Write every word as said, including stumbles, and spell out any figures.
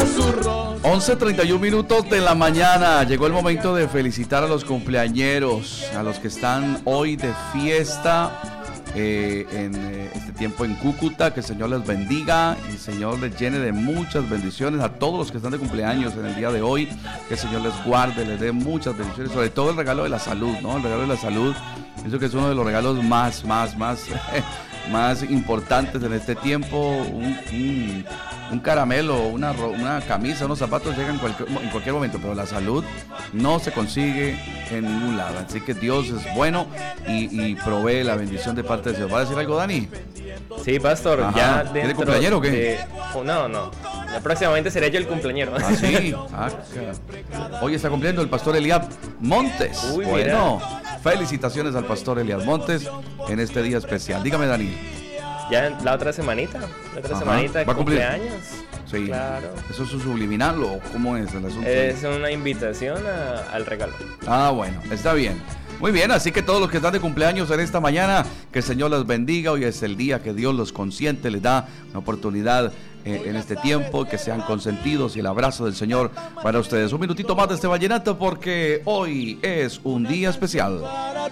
once treinta y un minutos de la mañana. Llegó el momento de felicitar a los cumpleañeros, a los que están hoy de fiesta eh, en eh, este tiempo en Cúcuta. Que el Señor les bendiga y el Señor les llene de muchas bendiciones. A todos los que están de cumpleaños en el día de hoy, que el Señor les guarde, les dé muchas bendiciones, sobre todo el regalo de la salud, ¿no? El regalo de la salud, pienso que es uno de los regalos más, más, más, más importantes en este tiempo. Un, un, un caramelo, una, una camisa, unos zapatos llegan en cualquier, en cualquier momento, pero la salud no se consigue en ningún lado. Así que Dios es bueno y, y provee la bendición de parte de Dios. ¿Va a decir algo, Dani? Sí, pastor. Ajá. Ya ¿Tiene cumpleañero o qué? De... Oh, no, no. Ya próximamente seré yo el cumpleañero. Ah, sí. Ah, hoy está cumpliendo el pastor Eliab Montes. Uy, bueno, mira. Felicitaciones al pastor Eliab Montes en este día especial. Dígame, Dani. Ya la otra semanita, la otra Ajá. semanita ¿Va a cumplir? cumpleaños. Sí. Claro. ¿Eso es un subliminal o cómo es el asunto? Es una invitación a, al regalo. Ah, bueno, está bien. Muy bien, así que todos los que están de cumpleaños en esta mañana, que el Señor los bendiga. Hoy es el día que Dios los consiente, les da una oportunidad eh, en este tiempo, que sean consentidos y el abrazo del Señor para ustedes. Un minutito más de este vallenato porque hoy es un día especial.